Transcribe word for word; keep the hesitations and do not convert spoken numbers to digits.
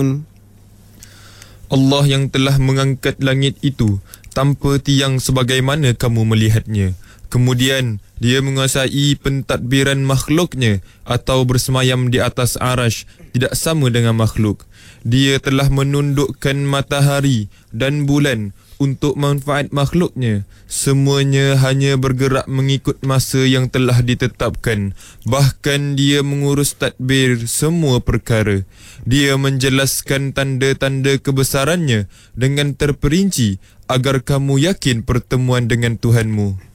تعملون. Allah yang telah mengangkat langit itu tanpa tiang sebagaimana kamu melihatnya. Kemudian dia menguasai pentadbiran makhluknya atau bersemayam di atas arash, tidak sama dengan makhluk. Dia telah menundukkan matahari dan bulan untuk manfaat makhluknya. Semuanya hanya bergerak mengikut masa yang telah ditetapkan. Bahkan dia mengurus tadbir semua perkara. Dia menjelaskan tanda-tanda kebesarannya dengan terperinci agar kamu yakin pertemuan dengan Tuhanmu.